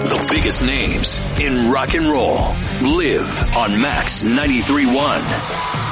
The biggest names in rock and roll live on Max 93.1.